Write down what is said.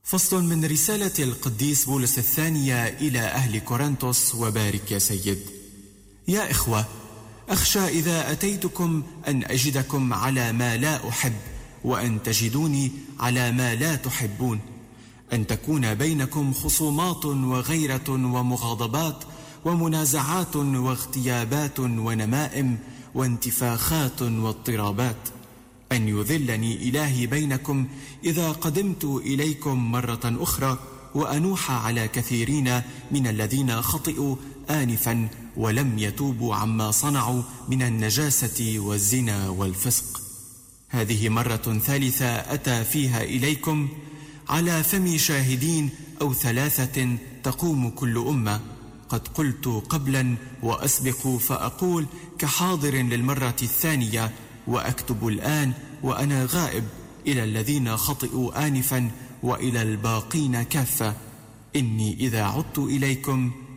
فصل من رسالة القديس بولس الثانية إلى أهل كورنثوس. وبارك يا سيد. يا إخوة، أخشى إذا أتيتكم أن أجدكم على ما لا أحب، وأن تجدوني على ما لا تحبون، أن تكون بينكم خصومات وغيرة ومغاضبات ومنازعات واغتيابات ونمائم وانتفاخات واضطرابات، أن يذلني إلهي بينكم إذا قدمت إليكم مرة أخرى، وأنوح على كثيرين من الذين خطئوا آنفا ولم يتوبوا عما صنعوا من النجاسة والزنا والفسق. هذه مرة ثالثة أتى فيها إليكم على فم شاهدين أو ثلاثة تقوم كل أمة. قد قلت قبلا وأسبق فأقول كحاضر للمرة الثانية، وأكتب الآن وأنا غائب إلى الذين خطئوا آنفا وإلى الباقين كافة، إني إذا عدت إليكم